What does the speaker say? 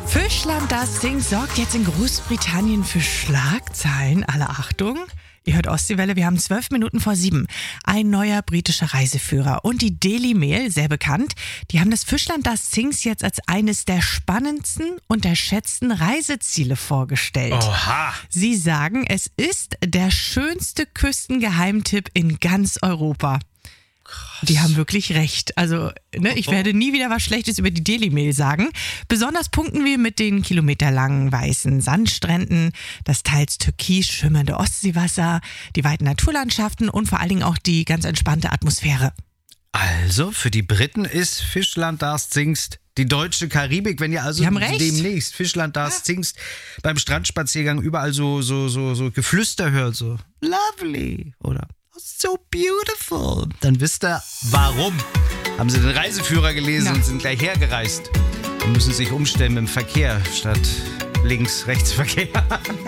Fischland, das singt, sorgt jetzt in Großbritannien für Schlagzeilen. Alle Achtung. Ihr hört Ostseewelle, wir haben 7:12. Ein neuer britischer Reiseführer und die Daily Mail, sehr bekannt, die haben das Fischland, das singt jetzt als eines der spannendsten, unterschätzten Reiseziele vorgestellt. Oha! Sie sagen, es ist der schönste Küstengeheimtipp in ganz Europa. Die haben wirklich recht. Also, ich werde nie wieder was Schlechtes über die Daily Mail sagen. Besonders punkten wir mit den kilometerlangen weißen Sandstränden, das teils türkis schimmernde Ostseewasser, die weiten Naturlandschaften und vor allen Dingen auch die ganz entspannte Atmosphäre. Also, für die Briten ist Fischland, das singst die deutsche Karibik. Wenn ihr also demnächst Fischland, das singst beim Strandspaziergang überall so Geflüster hört, so lovely oder so beautiful, dann wisst ihr, warum. Haben sie den Reiseführer gelesen und sind gleich hergereist und müssen sich umstellen mit dem Verkehr statt Links-Rechts-Verkehr.